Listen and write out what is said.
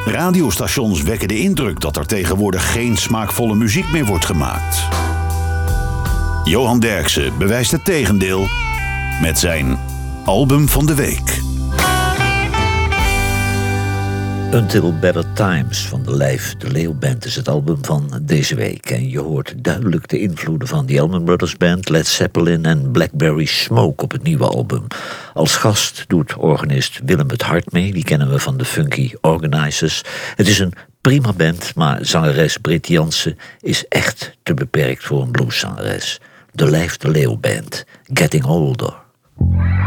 Radiostations wekken de indruk dat er tegenwoordig geen smaakvolle muziek meer wordt gemaakt. Johan Derksen bewijst het tegendeel met zijn album van de week. Until Better Times van de Lijf de Leeuw Band is het album van deze week. En je hoort duidelijk de invloeden van de Allman Brothers Band, Led Zeppelin en Blackberry Smoke op het nieuwe album. Als gast doet organist Willem het Hart mee, die kennen we van de Funky Organizers. Het is een prima band, maar zangeres Brit Jansen is echt te beperkt voor een blueszangeres. De Lijf de Leeuw Band, Getting Older.